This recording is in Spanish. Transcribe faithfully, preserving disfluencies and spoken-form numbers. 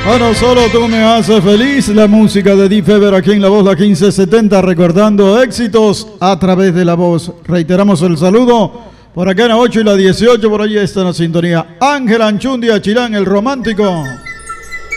Bueno, solo tú me haces feliz. La música de Di Feber aquí en La Voz, la quince setenta, recordando éxitos a través de La Voz. Reiteramos el saludo. Por acá en la ocho y la dieciocho, por ahí está en la sintonía. Ángel Anchundia Chilán, el romántico.